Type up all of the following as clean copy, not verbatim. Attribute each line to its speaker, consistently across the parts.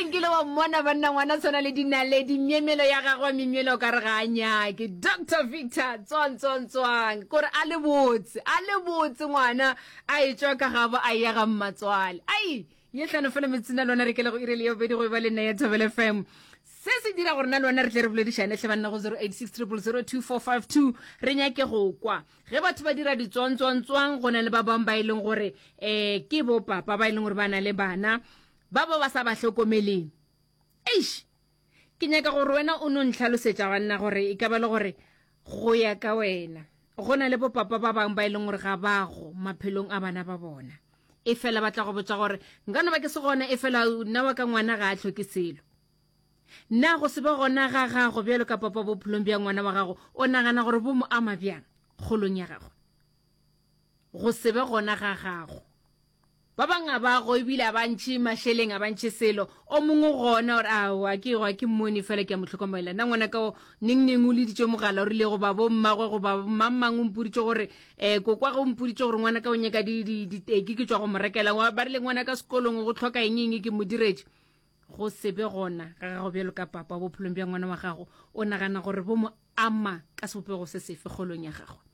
Speaker 1: nkile wa mmona banna ngwana tshwana le dinaledi mmemelo ya gagwe memelo ka re ga a nyake Dr. Victor tswang kore a le botse ngwana a etswa ka gabo a ya ga mmatswale ai ye tlano fela metsina lona re ke le go irele yo bedi go ba le nna ya Thobela FM se se dira gore nna lona re tle re boledišane tle banna go 0860002452 re nyake go kwa ge batho ba dira ditswang go na le ba bang ba ileng gore ke bo papa ba ileng gore ba na le bana ba sa ba hlokomeleng eish ke nyaka gore wena o no ntlhalosetsa banna gore e ka ba le gore go ya ka wena go na le bo papa ba bang ba ileng gore ga ba go maphelong a bana ba bona e fela ba tla go botsa gore nkano ba ke se gona e fela nna wa ka ngwana ga a tlhoke selo nna go se ba gona ga gago bjalo ka papa bophelong bja ngwana wa gago o nagana gore bo mo ama bjang kgolong ya gago go se be gona ga gago ba banga ba go ebile a bantši masheleng a bantši selo o mongwe gona gore awa ke mmone fela ke a motlhokomela nna ngwana ka o neng o le ditšo mogala o rile go ba bo mmagwe go ba mammang o mpoditše gore kokwa go mpoditše gore ngwana ka o nyaka diteki ke tswa go mo rekela ba rile ngwana ka sekolong go tlhoka eng ke mo diretše go sebe gona ga gago bjalo ka papa bophelong bja ngwana wa gago o nagana gore bo mo ama ka sebopego se sefe kgolong ya gago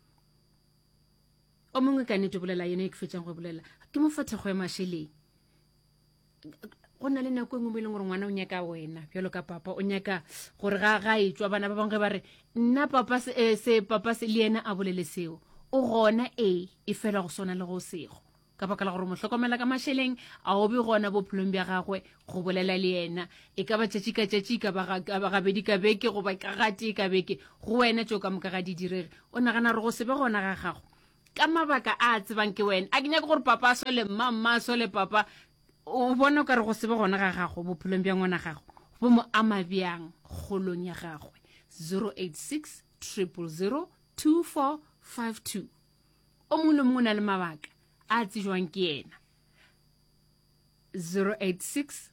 Speaker 1: o mongwe ka nete bolela yone e ke fetsang go bolela ke mofathego ya masheleng go na le nako engwe mo e leng gore ngwana o nyaka wena bjalo ka papa o nyaka gore ga e tswa bana ba bangwe ba re nna papa se le yena a bolele seo o gona e fela go sona le go sego ka baka la gore mo hlokomela ka masheleng a o be gona bophelong bja gagwe go bolela le yena e ka ba tšatši ka ba gabedi ka beke go ba kagate ka beke go wena tšo ka moka ga di direge o nagana gore go sebe gona ga gago ka mabaka a tsebang ke wena a ke nyaka gore papa a sole mma a sole papa o bona o ka re go sebe gona ga gago bophelong bja ngwana gago bo mo ama bjang kgolong ya gagwe 086 0002452 o mongwe le mongwe na le mabaka a tsejwang ke yena 086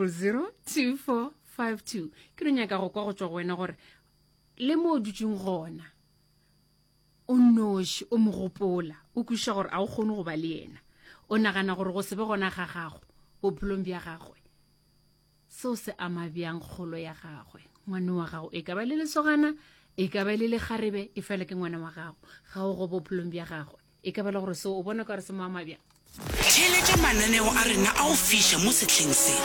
Speaker 1: 0002452 ke no nyaka go kwa go tswa go wena gore le mo o dutšeng gona o noši o mogopola o kweša gore a o kgone go ba le yena o nagana gore go sebe gona ga gago bophelong bja gagwe seo se ama bjang kgolo ya gagwe ngwane wa gago e ka ba le lesogana e ka ba le lekgarebe e fela ke ngwana wa gago ga o go bophelong bja gagwe e ka ba le gore seo o bona ka re se mo ama bjang
Speaker 2: theletša mananeo a rena a o fiša mo setlheng se